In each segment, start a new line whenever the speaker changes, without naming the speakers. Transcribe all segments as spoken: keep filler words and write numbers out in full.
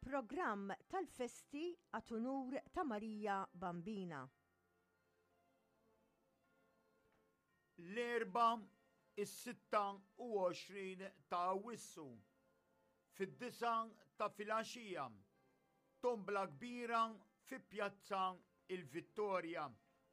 Programm tal-festi għat-unur ta' Marija Bambina.
L-erba is-sitta u għoxrin ta' Awwissu fid-disa ta' filgħaxija, tombla kbira fi pjazza il-Vittorja.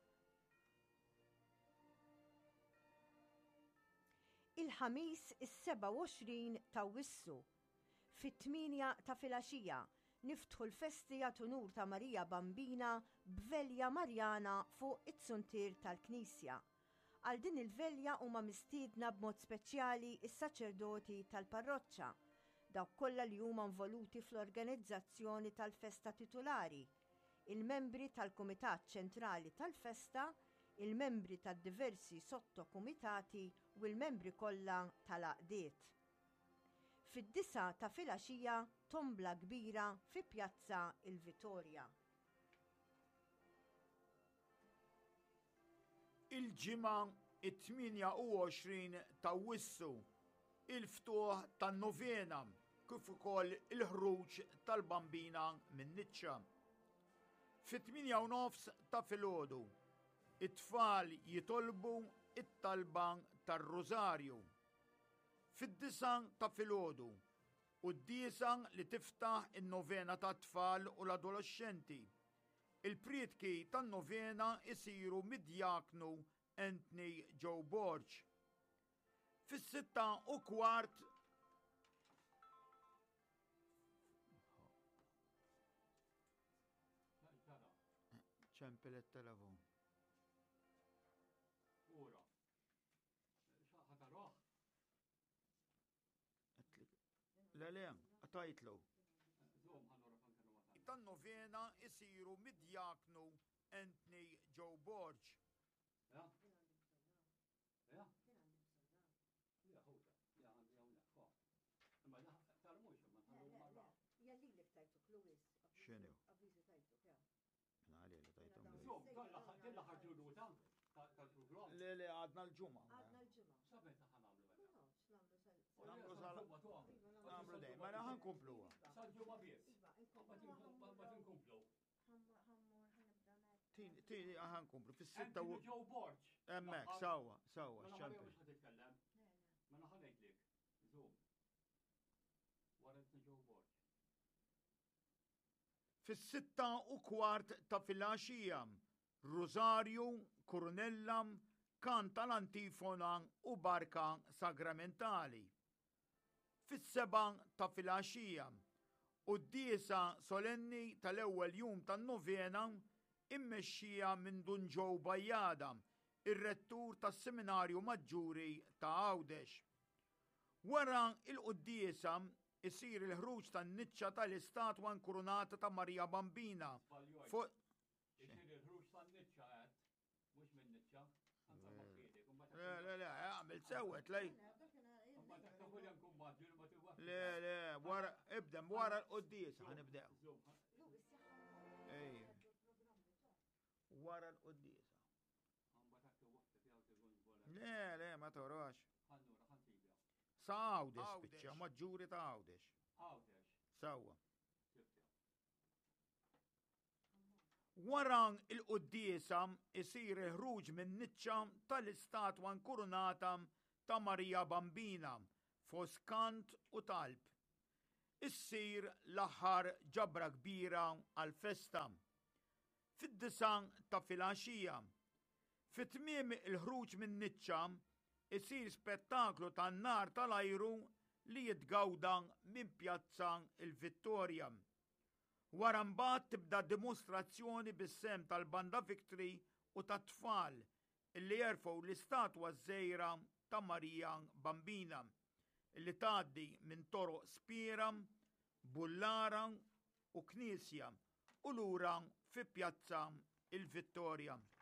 Il-ħamis is-seba' u għoxrin ta' Awwissu fit-tminja ta' filgħaxija niftħu l-festi għat-unur ta' Marija Bambina b'velja Marjana fuq it-suntir tal-Knisja. Għal din il-velja huma mistiedna b'mod speċjali is-saċerdoti tal-parroċċa, dawk kollha li huma involuti fl-organizzazzjoni tal-festa titolari, il-membri tal-Kumitat Ċentrali tal-Festa, il-membri tad-diversi sottokumitati u l-membri kollha tal-għaqdiet. Fid-disa ta' filgħaxija tombla kbira fi pjazza il-Vittorja.
Il-ġimgħa it-tminja u għoxrin ta' Awwissu, il-ftuħ tan-novena kif ukoll il-ħruġ tal-Bambina minn Niċċa. Fit-tminja u nofs ta' filgħodu, it-tfal jitolbu it-talba tar-Rużarju. Fid-disa ta' filgħodu, qudiesa li tiftaħ in-novena tat-tfal u l-adolescenti. Il-prietki tan-novena isiru mid-Diaknu Anthony Joe Borch. Fis-sitta u kwart ċempel it-telefon.
Ura. Ħataroħ.
Le le, għatajtlu. Tan-novena isiru mid-Diaknu Anthony Joe Borch.
Ja? Ja? Ja, ħuta. Ja, għandi hawnhekk. Imma tarmux imma tħallu marra.
Jalli li tajtuk, Luis.
X'inhu?
Avviżi tajtuk, ja.
Għali li tajtum.
Insomma, dilla ħarġu ruta tal-programm.
Le le, għadna l-ġumma.
Għadna l-ġimgħa.
Sabet ħanamlu bella.
Namlu sal- Namlu dej, ma naħan kompluwa.
Sal-ġumma biss. Ma tinkomplu.
Tini għan komplu, fis-sitta u...
Anthony Joe Borch.
Emmek, sawa, sawa,
Ma
ċempel.
mux ħatitkellem. Ma naħanejdlek. Zoom. Wara Anthony Joe Borch.
Fis-sitta u kwart ta' filgħaxija, Rużarju, Kurunella, kant tal-antifona u barka sagramentali. Fis-seba' ta' filgħaxija, qudiesa solenni tal-ewwel jum tan-novena immexxija minn Dun Joe Bajjada, ir-rettur tas-Seminarju Maġġuri ta' Għawdex. Wara il-qudiesa isir il-ħruġ tan-niċċa tal-istatwa inkurunata ta' Marija Bambina.
Isir il-ħruġ tan-niċċa għed, mhux minn niċċa.
Le, le, le, għamil sewet, lej. Le, le, wara, ibdem, wara l-qoddisa, ħanibdew. Ej, wara l-qoddisa. Le, le, ma torox. Sa' Għawdex, biċċa, maġġuri ta' Għawdex.
Għawdex.
Sawa. Wara il-qudiesa isir il-ħruġ minn niċċa tal-istatwa inkurunata ta' Marija Bambina fost kant u talb. Issir l-aħħar ġabra kbira għal-festa. Fid-disa ta' filgħaxija, fit-tmiem il-ħruġ minn niċċa isir spettaklu tan-nar tal-ajru li jitgawda minn pjazza il-Vittorja. Wara mbagħad tibda dimostrazzjoni bis-sem tal-Banda Victory u tat-tfal illi jerfgħu l-istatwa żgħira ta' Marija Bambina illi tgħaddi minn toroq Spiera, Bullara u Knisja u lura fi pjazza il-Vittorja.